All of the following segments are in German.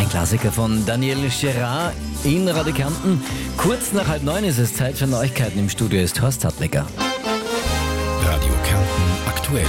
Ein Klassiker von Daniel Gerard in Radio Kärnten. Kurz nach 8:30 ist es Zeit für Neuigkeiten. Im Studio ist Horst Hartlecker. Radio Kärnten aktuell.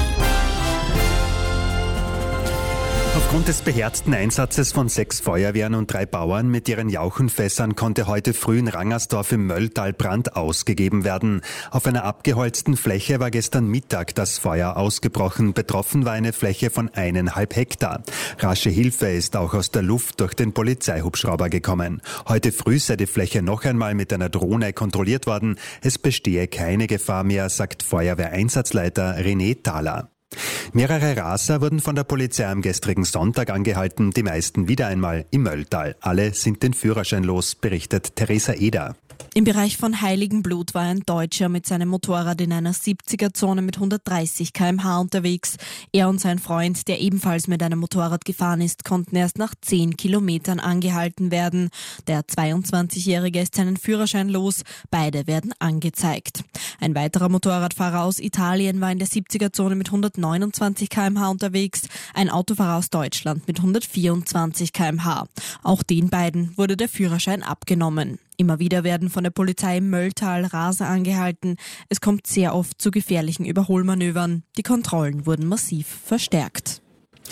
Aufgrund des beherzten Einsatzes von 6 Feuerwehren und 3 Bauern mit ihren Jauchenfässern konnte heute früh in Rangersdorf im Mölltal Brand ausgegeben werden. Auf einer abgeholzten Fläche war gestern Mittag das Feuer ausgebrochen. Betroffen war eine Fläche von 1,5 Hektar. Rasche Hilfe ist auch aus der Luft durch den Polizeihubschrauber gekommen. Heute früh sei die Fläche noch einmal mit einer Drohne kontrolliert worden. Es bestehe keine Gefahr mehr, sagt Feuerwehreinsatzleiter René Thaler. Mehrere Raser wurden von der Polizei am gestrigen Sonntag angehalten, die meisten wieder einmal im Mölltal. Alle sind den Führerschein los, berichtet Theresa Eder. Im Bereich von Heiligenblut war ein Deutscher mit seinem Motorrad in einer 70er-Zone mit 130 km/h unterwegs. Er und sein Freund, der ebenfalls mit einem Motorrad gefahren ist, konnten erst nach 10 Kilometern angehalten werden. Der 22-Jährige ist seinen Führerschein los. Beide werden angezeigt. Ein weiterer Motorradfahrer aus Italien war in der 70er-Zone mit 129 km/h unterwegs. Ein Autofahrer aus Deutschland mit 124 km/h. Auch den beiden wurde der Führerschein abgenommen. Immer wieder werden von der Polizei im Mölltal Raser angehalten. Es kommt sehr oft zu gefährlichen Überholmanövern. Die Kontrollen wurden massiv verstärkt.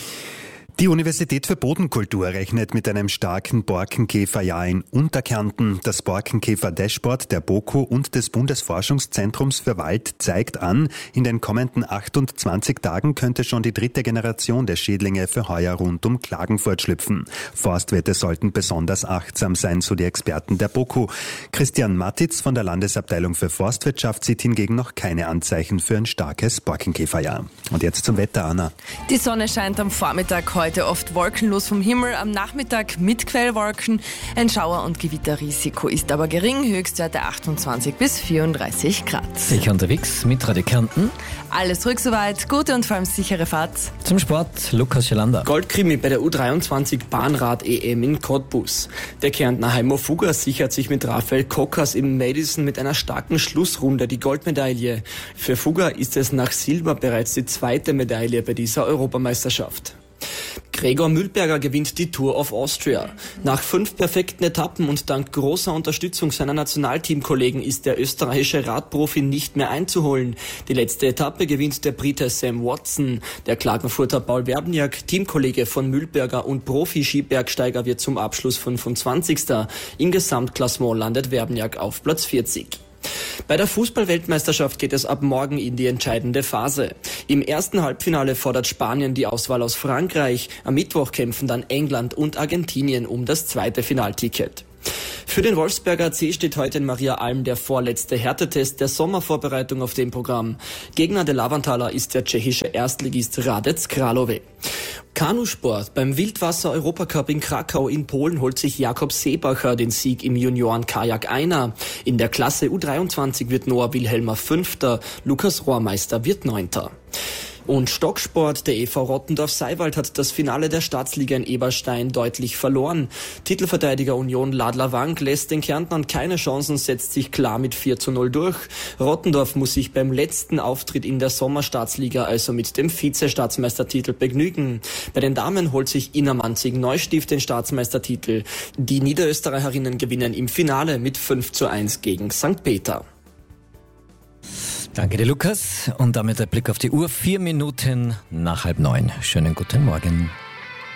Die Universität für Bodenkultur rechnet mit einem starken Borkenkäferjahr in Unterkärnten. Das Borkenkäfer-Dashboard der BOKU und des Bundesforschungszentrums für Wald zeigt an, in den kommenden 28 Tagen könnte schon die 3. Generation der Schädlinge für heuer rund um Klagenfurt schlüpfen. Forstwirte sollten besonders achtsam sein, so die Experten der BOKU. Christian Mattitz von der Landesabteilung für Forstwirtschaft sieht hingegen noch keine Anzeichen für ein starkes Borkenkäferjahr. Und jetzt zum Wetter, Anna. Die Sonne scheint am Vormittag heute oft wolkenlos vom Himmel, am Nachmittag mit Quellwolken. Ein Schauer- und Gewitterrisiko ist aber gering, Höchstwerte 28 bis 34 Grad. Sicher unterwegs mit Radio Kärnten. Alles ruhig soweit, gute und vor allem sichere Fahrt. Zum Sport, Lukas Schelander. Goldkrimi bei der U23 Bahnrad-EM in Cottbus. Der Kärntner Heimo Fugger sichert sich mit Rafael Kokas im Madison mit einer starken Schlussrunde die Goldmedaille. Für Fugger ist es nach Silber bereits die 2. Medaille bei dieser Europameisterschaft. Gregor Mühlberger gewinnt die Tour of Austria. Nach 5 perfekten Etappen und dank großer Unterstützung seiner Nationalteamkollegen ist der österreichische Radprofi nicht mehr einzuholen. Die letzte Etappe gewinnt der Brite Sam Watson. Der Klagenfurter Paul Werbniak, Teamkollege von Mühlberger und Profi-Skibergsteiger, wird zum Abschluss 25. Im Gesamtklassement landet Werbniak auf Platz 40. Bei der Fußball-Weltmeisterschaft geht es ab morgen in die entscheidende Phase. Im ersten Halbfinale fordert Spanien die Auswahl aus Frankreich. Am Mittwoch kämpfen dann England und Argentinien um das 2. Finalticket. Für den Wolfsberger AC steht heute in Maria Alm der vorletzte Härtetest der Sommervorbereitung auf dem Programm. Gegner der Lavanthaler ist der tschechische Erstligist Hradec Králové. Kanusport. Beim Wildwasser-Europacup in Krakau in Polen holt sich Jakob Seebacher den Sieg im Junioren-Kajak Einer. In der Klasse U23 wird Noah Wilhelmer 5., Lukas Rohrmeister wird 9. Und Stocksport, der EV Rottendorf-Seiwald hat das Finale der Staatsliga in Eberstein deutlich verloren. Titelverteidiger Union Ladler Wank lässt den Kärntnern keine Chancen, setzt sich klar mit 4:0 durch. Rottendorf muss sich beim letzten Auftritt in der Sommerstaatsliga also mit dem Vize-Staatsmeistertitel begnügen. Bei den Damen holt sich Innermanzig-Neustift den Staatsmeistertitel. Die Niederösterreicherinnen gewinnen im Finale mit 5:1 gegen St. Peter. Danke dir, Lukas. Und damit der Blick auf die Uhr. 4 Minuten nach 8:30. Schönen guten Morgen.